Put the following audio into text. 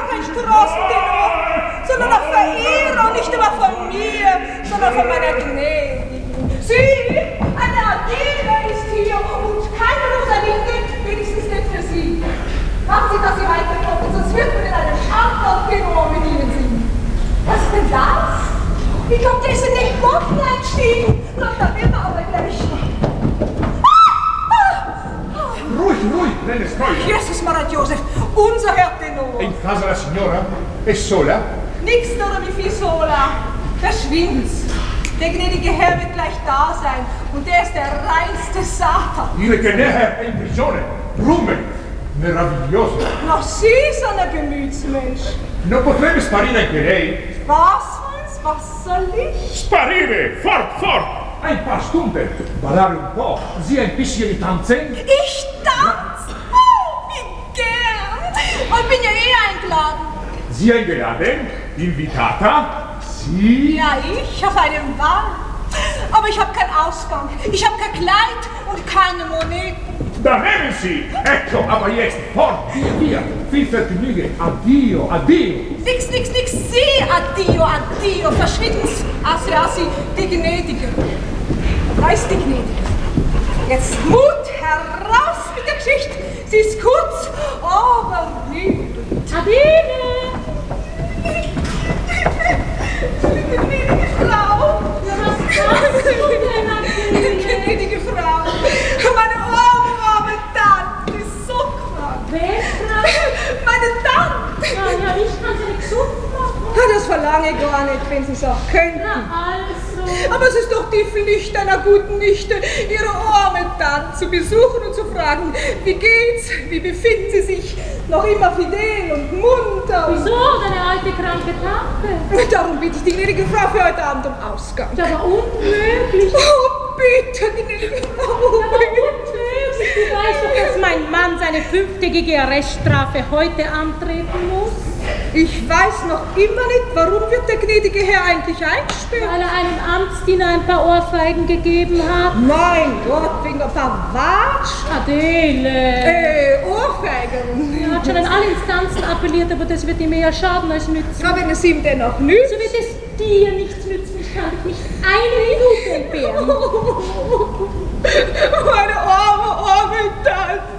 gar kein Straßentenor, sondern ein Verehrer, nicht immer von mir, sondern von meiner Gnädigen. Sie, eine Adele ist hier und keine Rosalinde, wenigstens nicht für Sie. Machen Sie, dass Sie weiterkommen, sonst wird man in einem anderen Tenor mit Ihnen singen. Was ist denn das? Wie kommt diese nicht Boden einstiegen? Doch, da will man aber gleich. Ruhig, nelle storie. Jesus Maria Joseph, unser Herr Tenor. E in casa la signora? È sola? Nix oder wie viel sola. Verschwind's. Der gnädige Herr wird gleich da sein und der ist der reinste Satan. Dire che ne è in prigione. Rume. Meraviglioso. Noch Sie, so ein Gemütsmensch. Non potrebbe sparire anche lei? Was soll ich? Sparire! Fort! Ein paar Stunden. Ballare un po'. Sie ein bisschen tanzen? Ich tanz? Oh, wie gern. Und bin ja eingeladen. Sie eingeladen? Invitata? Sie? Ja, ich auf einem Ball. Aber ich habe keinen Ausgang. Ich habe kein Kleid und keine Moneten. Da nehmen Sie! Ecco, aber jetzt fort! Via! Viel Vergnügen! Addio! Nix, Sie, addio, verschwinden's. Assi, die Gnädige. Weiß die Gnädige. Jetzt Mut heraus mit der Geschichte. Sie ist kurz, aber lieb. Adele! Gnädige Frau. Ja, was machst du denn, Adele? Gnädige Frau. Meine arme Tante ist so krank. Wer krank? Meine Tante. Ja, ich kann sie nicht gesund machen. Das verlange ich gar nicht, wenn Sie es auch könnten. Na also. Aber es ist doch die Pflicht einer guten Nichte, ihre arme Tante zu besuchen und zu fragen, wie geht's, wie befinden Sie sich, noch immer fidel und munter. Wieso, deine alte kranke Tante? Darum bitte ich die gnädige Frau für heute Abend um Ausgang. Das war unmöglich. Oh, bitte, gnädige Frau. Unmöglich. Du weißt doch, dass mein Mann seine 5-tägige Arreststrafe heute antreten muss. Ich weiß noch immer nicht, warum wird der gnädige Herr eigentlich eingesperrt? Weil er einem Amtsdiener ein paar Ohrfeigen gegeben hat. Mein Gott, wegen ein paar Watsch. Adele. Ohrfeigen. Er hat schon an alle Instanzen appelliert, aber das wird ihm eher schaden als nützen. Aber wenn es ihm dennoch nützt. So wird es dir nichts nützen. Ich kann dich nicht eine Minute entbehren. Meine arme Tante.